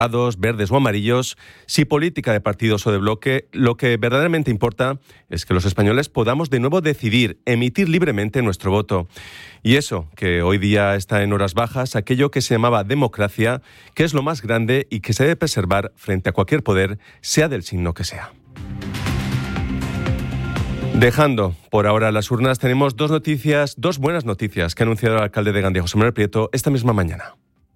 verdes o amarillos, si política de partidos o de bloque, lo que verdaderamente importa es que los españoles podamos de nuevo decidir, emitir libremente nuestro voto. Y eso, que hoy día está en horas bajas, aquello que se llamaba democracia, que es lo más grande y que se debe preservar frente a cualquier poder, sea del signo que sea. Dejando por ahora las urnas, tenemos dos buenas noticias que ha anunciado el alcalde de Gandia, José Manuel Prieto, esta misma mañana.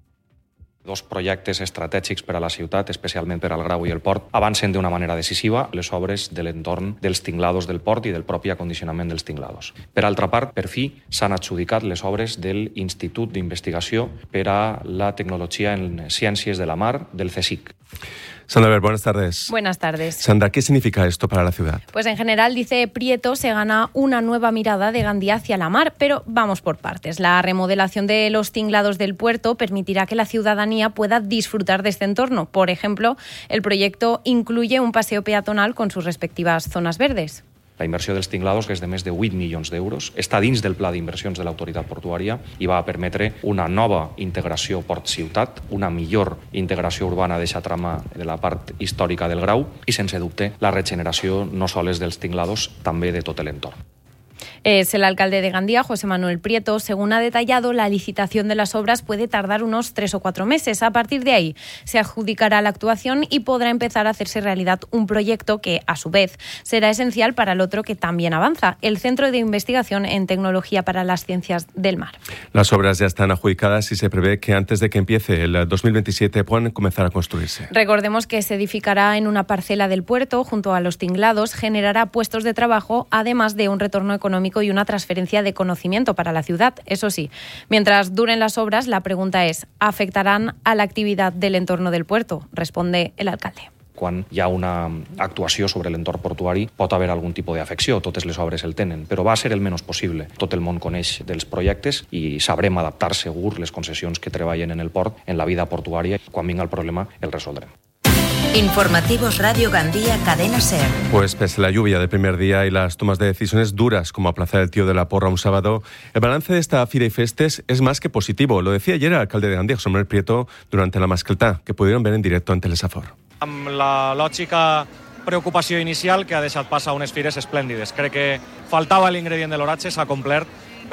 Dos projectes estratègics per a la ciutat, especialment per al Grau i el Port, avancen d'una manera decisiva les obres de l'entorn dels tinglados del port i del propi acondicionament dels tinglados. Per altra part, per fi, s'han adjudicat les obres de l'Institut d'Investigació per a la Tecnologia en Ciències de la Mar, del CSIC. Sandra, a ver, buenas tardes. Buenas tardes. Sandra, ¿qué significa esto para la ciudad? Pues en general, dice Prieto, se gana una nueva mirada de Gandía hacia la mar, pero vamos por partes. La remodelación de los tinglados del puerto permitirá que la ciudadanía pueda disfrutar de este entorno. Por ejemplo, el proyecto incluye un paseo peatonal con sus respectivas zonas verdes. La inversió dels tinglados, que és de més de 8 milions d'euros, està dins del pla d'inversions de l'autoritat portuària i va permetre una nova integració port-ciutat, una millor integració urbana d'aquesta trama de la part històrica del Grau i, sense dubte, la regeneració no sols dels tinglados, també de tot l'entorn. Es el alcalde de Gandía, José Manuel Prieto. Según ha detallado, la licitación de las obras puede tardar unos 3 o 4 meses. A partir de ahí se adjudicará la actuación y podrá empezar a hacerse realidad un proyecto que, a su vez, será esencial para el otro que también avanza, el Centro de Investigación en Tecnología para las Ciencias del Mar. Las obras ya están adjudicadas y se prevé que antes de que empiece el 2027 puedan comenzar a construirse. Recordemos que se edificará en una parcela del puerto junto a los tinglados, generará puestos de trabajo, además de un retorno económico y una transferencia de conocimiento para la ciudad. Eso sí, mientras duren las obras, la pregunta es, ¿afectarán a la actividad del entorno del puerto? Responde el alcalde. Quan hi ha una actuació sobre l'entorn portuari pot haver algun tipus d'afecció, totes les obres el tenen, però va a ser el menys possible. Tot el món coneix dels projectes i sabrem adaptar segur les concessions que treballen en el port en la vida portuària. Quan vinga el problema el resoldrem. Informativos Radio Gandía, Cadena SER. Pues pese a la lluvia del primer día y las tomas de decisiones duras como aplazar el Tío de la Porra un sábado, el balance de esta Fira y Festes es más que positivo. Lo decía ayer el alcalde de Gandía, José Manuel Prieto, durante la mascletà, que pudieron ver en directo en Telesafor. Amb la lògica preocupació inicial que ha deixat passar unes fires esplèndides. Crec que faltava l'ingredient de l'oratge, s'ha complert.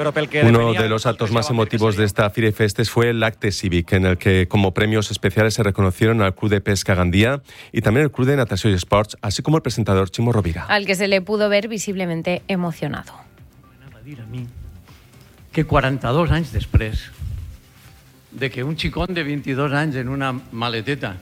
Uno de los actos más emotivos de esta Fira y Festes fue el Acte Cívic, en el que como premios especiales se reconocieron al Club de Pesca Gandía y también el Club de Natació i Esports, así como el presentador Chimo Rovira. Al que se le pudo ver visiblemente emocionado. M'anava a dir a mi que 42 anys després de que un xicón de 22 anys en una maleteta,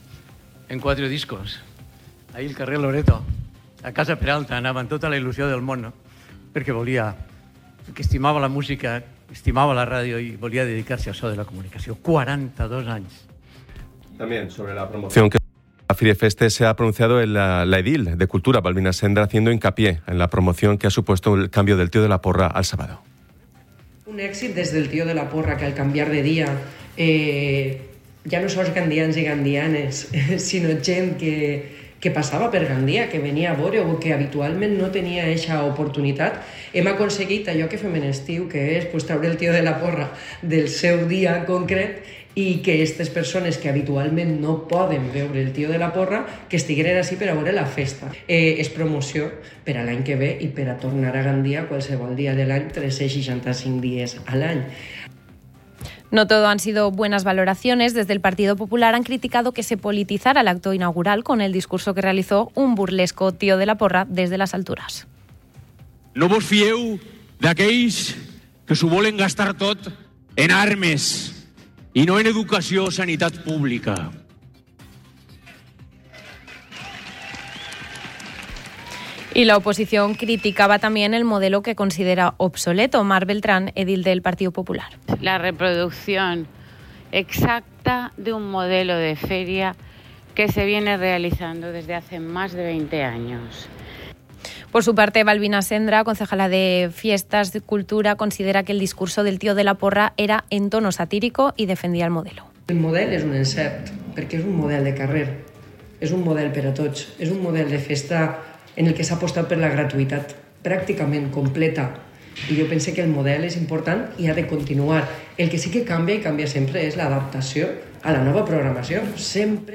en 4 discos, ahí al carrer Loreto, a Casa Peralta, anava amb tota la il·lusió del món, no? Perquè estimava la música, estimava la ràdio i volia dedicar-se a això de la comunicació. 42 anys. También sobre la promoción que la Fira y Festes se ha pronunciado la edil de Cultura, Balbina Sendra, haciendo hincapié en la promoción que ha supuesto el cambio del Tío de la Porra al sábado. Un èxit des del Tío de la Porra, que al canviar de dia ja no sols gandians i gandianes, sinó gent que passava per Gandia, que venia a veure o que habitualment no tenia aquesta oportunitat, hem aconseguit allò que fem en estiu, que és treure el Tío de la Porra del seu dia concret i que aquestes persones que habitualment no poden veure el Tío de la Porra, que estigueren així per a veure la festa. És promoció per a l'any que ve i per a tornar a Gandia qualsevol dia de l'any, 365 dies a l'any. No todo han sido buenas valoraciones. Desde el Partido Popular han criticado que se politizara el acto inaugural con el discurso que realizó un burlesco Tío de la Porra desde las alturas. No vos fieu d'aquells que s'ho volen gastar tot en armes i no en educació o sanitat pública. Y la oposición criticaba también el modelo que considera obsoleto. Mar Beltrán, edil del Partido Popular. La reproducción exacta de un modelo de feria que se viene realizando desde hace más de 20 años. Por su parte, Balbina Sendra, concejala de Fiestas de Cultura, considera que el discurso del Tío de la Porra era en tono satírico y defendía el modelo. El model és un encert, perquè és un model de carrer, és un model per a tots, és un model de festa en el que s'ha apostat per la gratuïtat pràcticament completa. I jo penso que el model és important i ha de continuar. El que sí que canvia i canvia sempre és l'adaptació a la nova programació. Sempre